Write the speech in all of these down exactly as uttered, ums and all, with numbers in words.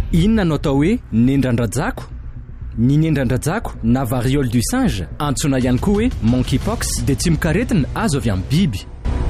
Inona no atao hoe nendrandrajako? Ny nendrandrajako na variole du singe, antsoina ihany koa hoe monkeypox, dia tsy mikaretina azo avy amin'ny biby.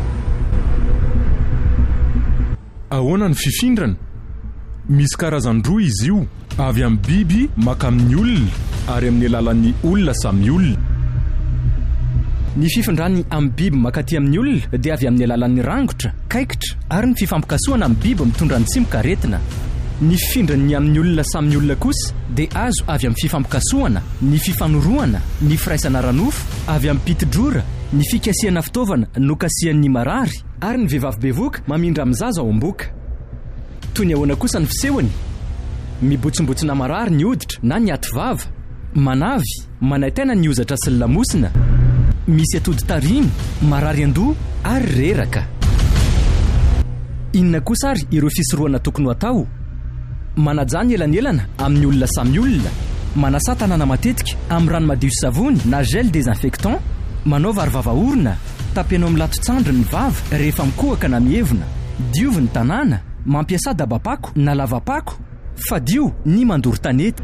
Ahoana ny fifindrana? Misy karazany roa izy io, avy amin'ny biby maka amin'ny olona ary amin'ny alalan'ny olona samy olona. Ny fifindrany amin'ny biby makaty amin'ny olona dia avy amin'ny alalan'ny rangotra, kaikitra ary ny fifampikasoana amin'ny biby mitondra ny tsy mikaretina. Ny fifindrany amin'ny olona samy olona kosa dia azo avy amin'ny fifampikasoana, ny fifanoroana, ny firaisana ranofo, avy amin'ny pitidrora, ny fikasiana fitaovana no kasian'ny marary, ary ny vehivavy bevoka mamindra amin'ny zaza ao am-boka. Toy ny ahoana kosa ny fisehony? Mibotsombotsona marary ny hoditra na ny ativava, manavy, manaitaina ny hozatra sy ny lamosina, misy atody tarimy, marary an-doha ary reraka. Inona kosa ary ireo fisorohana tokony ho atao? Manajany elanelana amin'ny olona samy olona, manasa tanana matetika amin'ny rano madio sy savony na gel désinfectant, manao varovava-orona, tapenao amin'ny lato-tsandro ny vava rehefa mikohaka na mievina, diovy ny tanàna, mampiasa dabapako na lavapako, fadio ny mandoro tanety.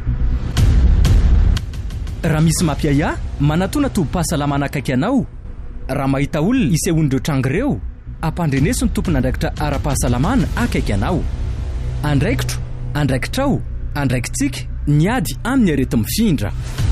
Raha misy mampiaya, manatona tobim-pahasalamana akaiky anao. Raha mahita olona isehon'ireo trango ireo, ampandreneso ny tompon'andraikitra ara-pahasalamana akaiky anao. Andraikitro, andraikitrao, andraikitsika, niady amin'ny areti mifindra.